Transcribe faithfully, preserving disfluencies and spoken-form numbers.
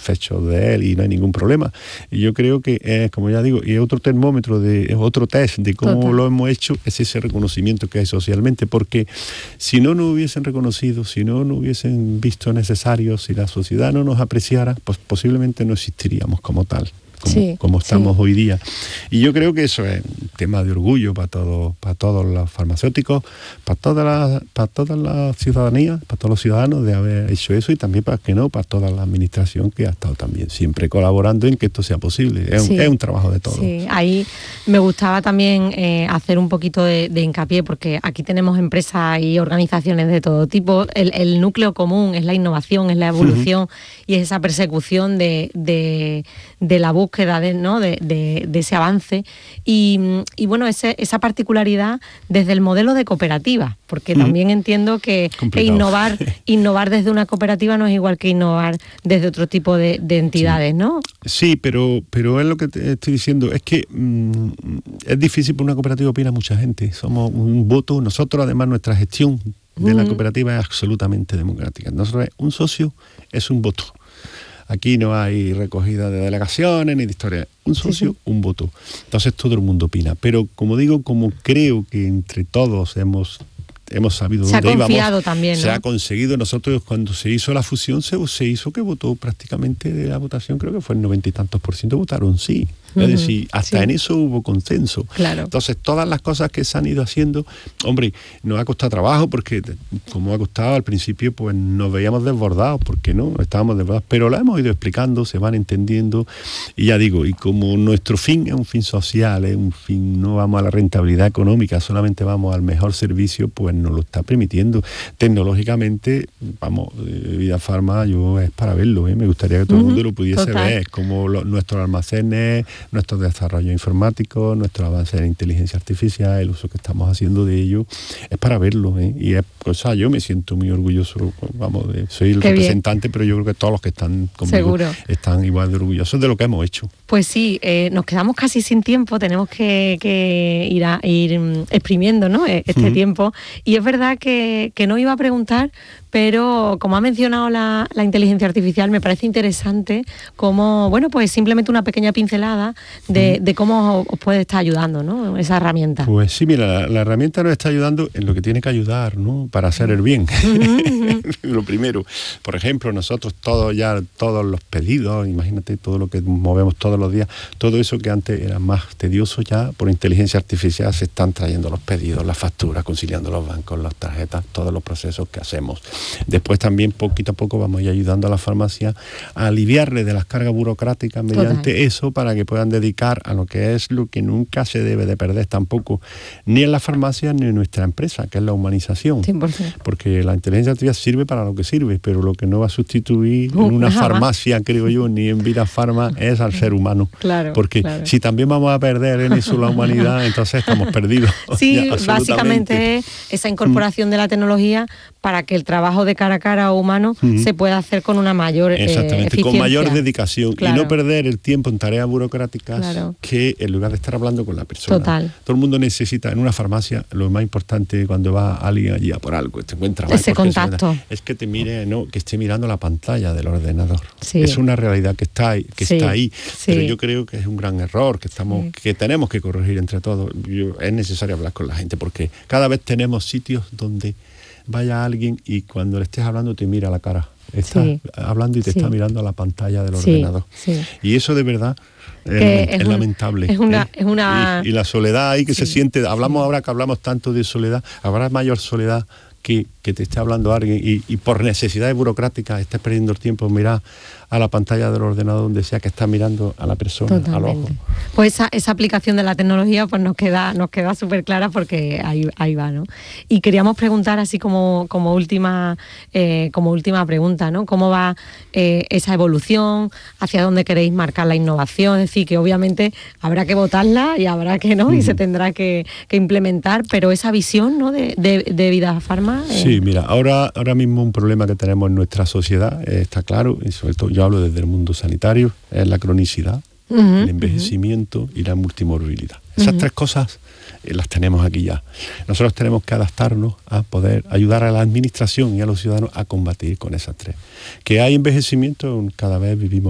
satisfechos de él y no hay ningún problema. Y yo creo que es, como ya digo, y es otro termómetro, de, es otro test de cómo Total. Lo hemos hecho, es ese reconocimiento que hay socialmente, porque si no nos hubiesen reconocido, si no nos hubiesen visto necesarios, si la sociedad no nos apreciara, pues posiblemente no existiríamos como tal. Como, sí, como estamos sí. hoy día. Y yo creo que eso es un tema de orgullo para todos, para todos los farmacéuticos, para toda la, para toda la ciudadanía, para todos los ciudadanos de haber hecho eso, y también, para que no, para toda la administración que ha estado también siempre colaborando en que esto sea posible. Es, sí. un, es un trabajo de todos. Sí, ahí me gustaba también eh, hacer un poquito de, de hincapié, porque aquí tenemos empresas y organizaciones de todo tipo. El, el núcleo común es la innovación, es la evolución, uh-huh. y es esa persecución de, de, de la búsqueda búsqueda de, ¿no? de, de, de ese avance y, y bueno, ese, esa particularidad desde el modelo de cooperativa, porque mm. también entiendo que, que innovar innovar desde una cooperativa no es igual que innovar desde otro tipo de, de entidades, sí. ¿no? Sí, pero, pero es lo que te estoy diciendo, es que mmm, es difícil, por una cooperativa opina mucha gente, somos un voto, nosotros además nuestra gestión de mm. la cooperativa es absolutamente democrática, nosotros un socio es un voto. Aquí no hay recogida de delegaciones ni de historias. Un socio, sí, sí. un voto. Entonces todo el mundo opina. Pero como digo, como creo que entre todos hemos, hemos sabido se dónde íbamos. Se ha confiado también, ¿no? Se ha conseguido. Nosotros, cuando se hizo la fusión, se, se hizo que votó prácticamente de la votación, creo que fue el noventa y tantos por ciento votaron sí. Es decir, hasta sí. en eso hubo consenso. Claro. Entonces, todas las cosas que se han ido haciendo, hombre, nos ha costado trabajo, porque como ha costado al principio, pues nos veíamos desbordados, porque no, estábamos desbordados, pero lo hemos ido explicando, se van entendiendo, y ya digo, y como nuestro fin es un fin social, es un fin, no vamos a la rentabilidad económica, solamente vamos al mejor servicio, pues nos lo está permitiendo. Tecnológicamente, vamos, Vida Farma, yo es para verlo, ¿eh? Me gustaría que todo el uh-huh. mundo lo pudiese Total. ver, como lo, nuestros almacenes, nuestro desarrollo informático, nuestro avance en inteligencia artificial, el uso que estamos haciendo de ello, es para verlo, ¿eh? Y es, o sea, yo me siento muy orgulloso, vamos, de, soy el Qué representante, bien. Pero yo creo que todos los que están conmigo Seguro. están igual de orgullosos de lo que hemos hecho. Pues sí, eh, nos quedamos casi sin tiempo, tenemos que, que ir, a, ir exprimiendo, ¿no? este uh-huh. tiempo, y es verdad que, que no iba a preguntar, pero como ha mencionado la, la inteligencia artificial, me parece interesante cómo, bueno, pues simplemente una pequeña pincelada de, de cómo os puede estar ayudando, ¿no? Esa herramienta. Pues sí, mira, la, la herramienta nos está ayudando en lo que tiene que ayudar, ¿no? Para hacer el bien. Uh-huh. Lo primero, por ejemplo, nosotros todos ya, todos los pedidos, imagínate todo lo que movemos todos los días, todo eso que antes era más tedioso, ya por inteligencia artificial se están trayendo los pedidos, las facturas, conciliando los bancos, las tarjetas, todos los procesos que hacemos. Después también poquito a poco vamos a ir ayudando a la farmacia a aliviarle de las cargas burocráticas mediante Total. eso, para que puedan dedicar a lo que es lo que nunca se debe de perder tampoco, ni en la farmacia ni en nuestra empresa, que es la humanización. cien por ciento. Porque la inteligencia artificial sirve para lo que sirve, pero lo que no va a sustituir uh, en una jamás. farmacia, creo yo, ni en Vida Farma, es al ser humano. Claro, Porque claro. si también vamos a perder en eso la humanidad, entonces estamos perdidos. Sí, ya, básicamente es esa incorporación mm. de la tecnología para que el trabajo de cara a cara o humano uh-huh. se pueda hacer con una mayor eh, Exactamente, eficiencia. con mayor dedicación, claro. y no perder el tiempo en tareas burocráticas, claro. que en lugar de estar hablando con la persona. Total. Todo el mundo necesita, en una farmacia, lo más importante cuando va alguien allí a por algo, te encuentras ese contacto, es que te mire, no, que esté mirando la pantalla del ordenador. Sí. Es una realidad que está ahí, que sí. está ahí, sí. pero yo creo que es un gran error que estamos, sí. que tenemos que corregir entre todos. Yo, es necesario hablar con la gente, porque cada vez tenemos sitios donde vaya alguien y cuando le estés hablando te mira a la cara. Estás sí. hablando y te sí. está mirando a la pantalla del sí. ordenador. Sí. Y eso de verdad es, es, es un, lamentable. Es una, ¿eh? es una... Y, y la soledad ahí que sí. se siente, hablamos sí. ahora que hablamos tanto de soledad, habrá mayor soledad que, que te esté hablando alguien y, y por necesidades burocráticas estés perdiendo el tiempo en mirar a la pantalla del ordenador donde sea que está mirando a la persona. Totalmente. Al ojo. Pues esa, esa aplicación de la tecnología pues nos queda nos queda súper clara, porque ahí, ahí va, ¿no? Y queríamos preguntar así como, como última eh, como última pregunta, ¿no? ¿Cómo va eh, esa evolución? ¿Hacia dónde queréis marcar la innovación? Es decir, que obviamente habrá que votarla y habrá que no, mm. y se tendrá que, que implementar, pero esa visión, ¿no? de, de, de Vida Farma. Eh. Sí, mira, ahora, ahora mismo un problema que tenemos en nuestra sociedad, eh, está claro, y sobre todo yo hablo desde el mundo sanitario, es la cronicidad, uh-huh, el envejecimiento uh-huh. y la multimorbilidad. Esas uh-huh. tres cosas eh, las tenemos aquí ya. Nosotros tenemos que adaptarnos a poder ayudar a la administración y a los ciudadanos a combatir con esas tres. Que hay envejecimiento, cada vez vivimos